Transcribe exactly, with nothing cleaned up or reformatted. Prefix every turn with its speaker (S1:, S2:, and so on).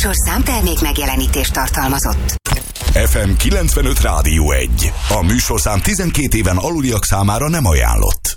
S1: műsorszám termék megjelenítést tartalmazott.
S2: ef em kilencvenöt Rádió egy. A műsorszám tizenkét éven aluliak számára nem ajánlott.